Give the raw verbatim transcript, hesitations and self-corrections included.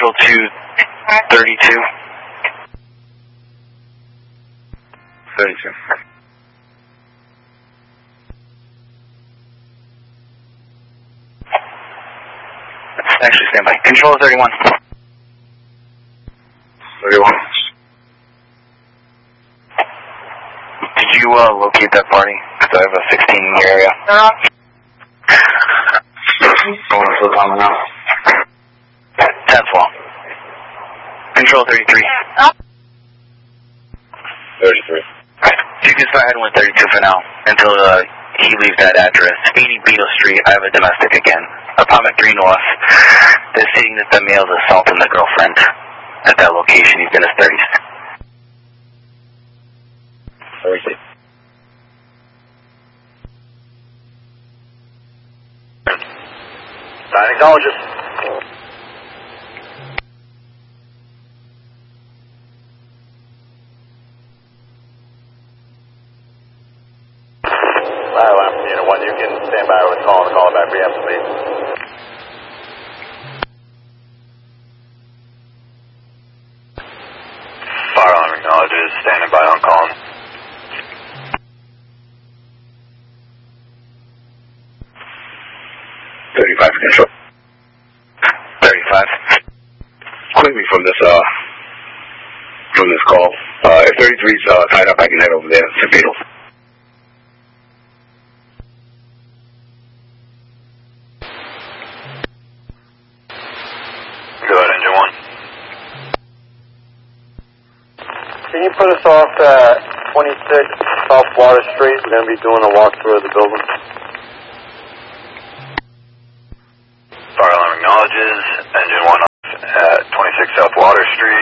Control two thirty-two. thirty-two. Actually, stand by. Control thirty-one. thirty-one. Did you uh, locate that party? Because I have a sixteen in your area. That's well. Control thirty-three. thirty-three. You can start heading with thirty-two for now until uh, he leaves that address. eighty Beetle Street. I have a domestic again. Apartment three North. They're seeing that the male's assaulting the girlfriend at that location. He's in his thirties. thirty-six. Gynecologist. Alarm, Unit one, you can stand by with call and call it back preemptively. Fire alarm acknowledges, standing by on call. thirty-five control. thirty-five. Quickly from this uh from this call. Uh if thirty-three's uh tied up, I can head over there to Beatles. Go ahead, engine one. Can you put us off at twenty-six South Water Street? We're going to be doing a walkthrough of the building. Fire alarm acknowledges, engine one off at twenty-six South Water Street.